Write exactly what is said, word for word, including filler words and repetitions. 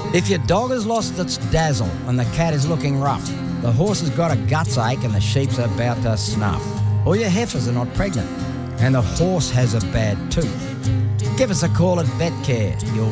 If your dog has lost its dazzle and the cat is looking rough, the horse has got a guts ache and the sheep's about to snuff, or your heifers are not pregnant and the horse has a bad tooth, give us a call at VetCare. You'll